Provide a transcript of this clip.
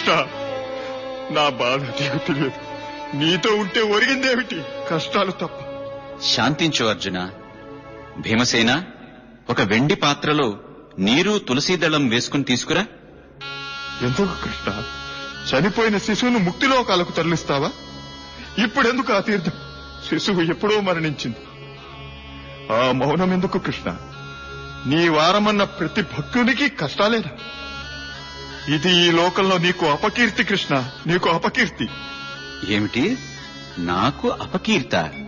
కృష్ణ, నా బాధ నీకు తెలియదు. నీతో ఉంటే ఒరిగిందేమిటి? కష్టాలు తప్ప. శాంతించు అర్జున. భీమసేన, ఒక వెండి పాత్రలో నీరు తులసీదళం వేసుకుని తీసుకురా. ఎందుకు కృష్ణ? చనిపోయిన శిశువును ముక్తిలోకాలకు తరలిస్తావా? ఇప్పుడెందుకు ఆ తీర్థం? శిశువు ఎప్పుడో మరణించింది. ఆ మౌనం ఎందుకు కృష్ణ? నీ వారమన్న ప్రతి భక్తునికి కష్టాలేనా? ఇది ఈ లోకంలో నీకు అపకీర్తి కృష్ణ, నీకు అపకీర్తి. ఏమిటి? నాకు అపకీర్త?